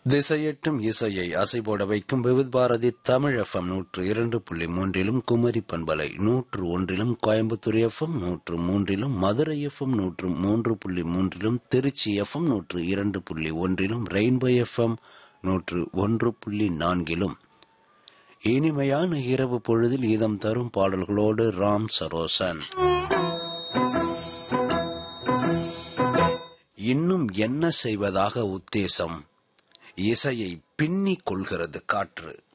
திசையெட்டும் இசையை அசைபோட வைக்கும் விவித் பாரதி தமிழ் FM 102.3 குமரி பண்பலை 101, Coimbatore FM 103, Madurai FM 103.3, Trichy FM 102.1, rainbow FM 101.4. இனிமையான இரவு பொழுதில் இதம் தரும் பாடல்களோடு ராம் சரோசன். இன்னும் என்ன செய்வதாக உத்தேசம்? இசையை பின்னிக் கொள்கிறது காற்று.